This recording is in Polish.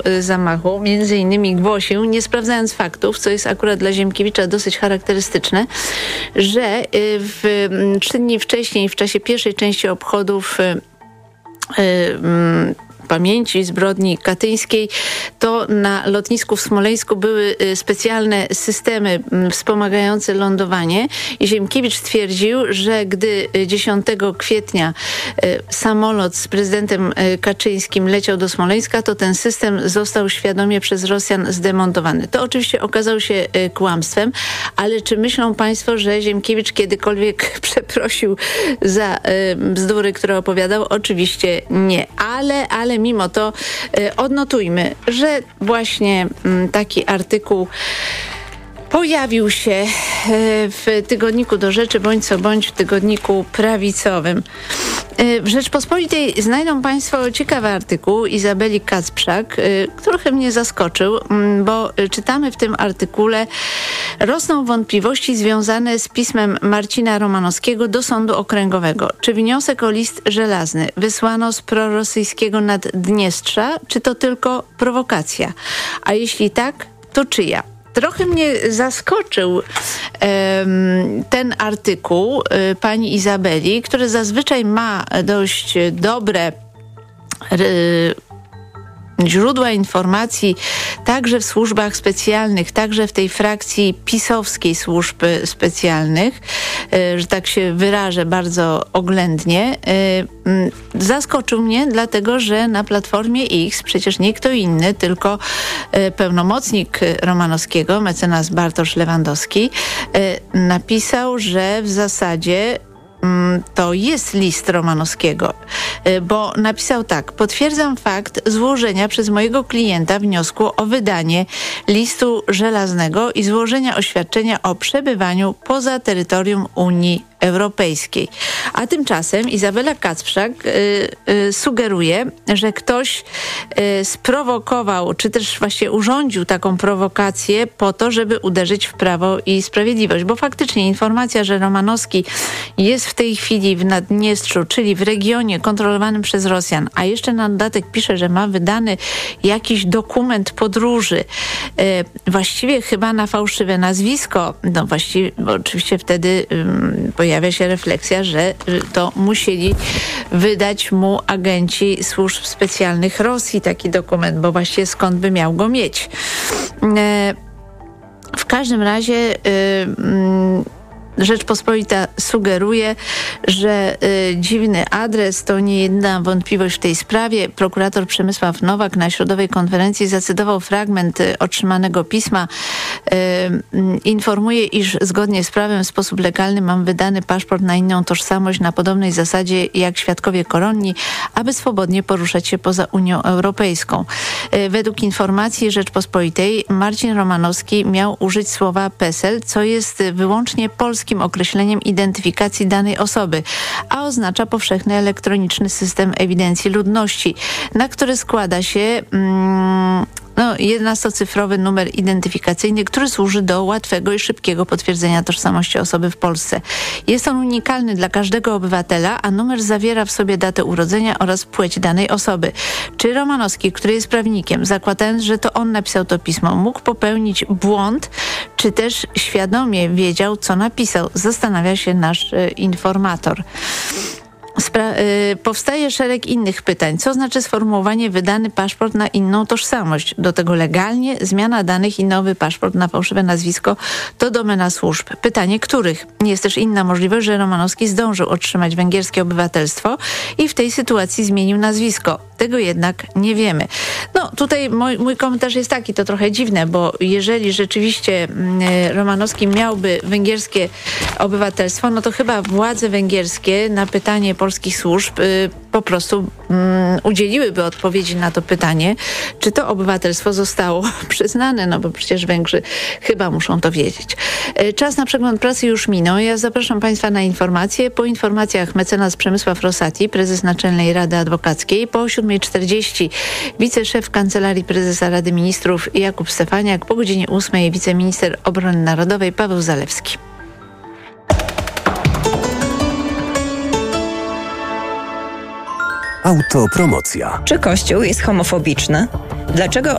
zamachu między innymi głosił, nie sprawdzając faktów, co jest akurat dla Ziemkiewicza dosyć charakterystyczne, że 3 dni wcześniej, w czasie pierwszej części obchodów pamięci zbrodni katyńskiej, to na lotnisku w Smoleńsku były specjalne systemy wspomagające lądowanie i Ziemkiewicz stwierdził, że gdy 10 kwietnia samolot z prezydentem Kaczyńskim leciał do Smoleńska, to ten system został świadomie przez Rosjan zdemontowany. To oczywiście okazało się kłamstwem, ale czy myślą państwo, że Ziemkiewicz kiedykolwiek przeprosił za bzdury, które opowiadał? Oczywiście nie, ale mimo to odnotujmy, że właśnie taki artykuł pojawił się w tygodniku Do Rzeczy, bądź co bądź w tygodniku prawicowym. W Rzeczpospolitej znajdą państwo ciekawy artykuł Izabeli Kacprzak, trochę mnie zaskoczył, bo czytamy w tym artykule: rosną wątpliwości związane z pismem Marcina Romanowskiego do Sądu Okręgowego. Czy wniosek o list żelazny wysłano z prorosyjskiego Naddniestrza, czy to tylko prowokacja? A jeśli tak, to czyja? Trochę mnie zaskoczył ten artykuł pani Izabeli, który zazwyczaj ma dość dobre źródła informacji także w służbach specjalnych, także w tej frakcji pisowskiej służb specjalnych, że tak się wyrażę bardzo oględnie. Zaskoczył mnie, dlatego że na Platformie X przecież nie kto inny, tylko pełnomocnik Romanowskiego, mecenas Bartosz Lewandowski, napisał, że w zasadzie to jest list Romanowskiego, bo napisał tak: potwierdzam fakt złożenia przez mojego klienta wniosku o wydanie listu żelaznego i złożenia oświadczenia o przebywaniu poza terytorium Unii Europejskiej. A tymczasem Izabela Kacprzak sugeruje, że ktoś sprowokował, czy też właśnie urządził taką prowokację po to, żeby uderzyć w Prawo i Sprawiedliwość. Bo faktycznie informacja, że Romanowski jest w tej chwili w Naddniestrzu, czyli w regionie kontrolowanym przez Rosjan, a jeszcze na dodatek pisze, że ma wydany jakiś dokument podróży, właściwie chyba na fałszywe nazwisko. No właściwie, bo oczywiście wtedy pojawia się refleksja, że to musieli wydać mu agenci służb specjalnych Rosji taki dokument, bo właściwie skąd by miał go mieć. W każdym razie Rzeczpospolita sugeruje, że dziwny adres to nie jedyna wątpliwość w tej sprawie. Prokurator Przemysław Nowak na środowej konferencji zacytował fragment otrzymanego pisma. Informuje, iż zgodnie z prawem w sposób legalny mam wydany paszport na inną tożsamość na podobnej zasadzie jak świadkowie koronni, aby swobodnie poruszać się poza Unią Europejską. Według informacji Rzeczpospolitej Marcin Romanowski miał użyć słowa PESEL, co jest wyłącznie polskim określeniem identyfikacji danej osoby, a oznacza powszechny elektroniczny system ewidencji ludności, na który składa się 11-cyfrowy numer identyfikacyjny, który służy do łatwego i szybkiego potwierdzenia tożsamości osoby w Polsce. Jest on unikalny dla każdego obywatela, a numer zawiera w sobie datę urodzenia oraz płeć danej osoby. Czy Romanowski, który jest prawnikiem, zakładając, że to on napisał to pismo, mógł popełnić błąd, czy też świadomie wiedział, co napisał? Zastanawia się nasz informator. Powstaje szereg innych pytań. Co znaczy sformułowanie wydany paszport na inną tożsamość? Do tego legalnie zmiana danych i nowy paszport na fałszywe nazwisko to domena służb. Pytanie, których? Jest też inna możliwość, że Romanowski zdążył otrzymać węgierskie obywatelstwo i w tej sytuacji zmienił nazwisko. Tego jednak nie wiemy. No tutaj mój komentarz jest taki, to trochę dziwne, bo jeżeli rzeczywiście Romanowski miałby węgierskie obywatelstwo, no to chyba władze węgierskie na pytanie polskich służb po prostu udzieliłyby odpowiedzi na to pytanie, czy to obywatelstwo zostało przyznane, no bo przecież Węgrzy chyba muszą to wiedzieć. Czas na przegląd prasy już minął. Ja zapraszam państwa na informacje. Po informacjach mecenas Przemysław Rosati, prezes Naczelnej Rady Adwokackiej. Po 7:40 wiceszef Kancelarii Prezesa Rady Ministrów Jakub Stefaniak. Po godzinie 8:00 wiceminister obrony narodowej Paweł Zalewski. Autopromocja. Czy Kościół jest homofobiczny? Dlaczego